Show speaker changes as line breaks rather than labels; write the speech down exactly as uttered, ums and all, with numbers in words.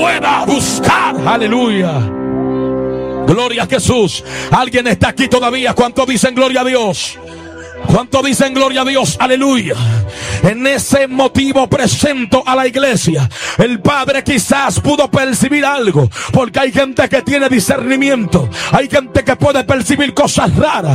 pueda buscar. Aleluya. Gloria a Jesús. Alguien está aquí todavía. ¿Cuánto dicen gloria a Dios? ¿Cuánto dicen gloria a Dios? Aleluya. En ese motivo presento a la iglesia. El Padre quizás pudo percibir algo, porque hay gente que tiene discernimiento. Hay gente que puede percibir cosas raras.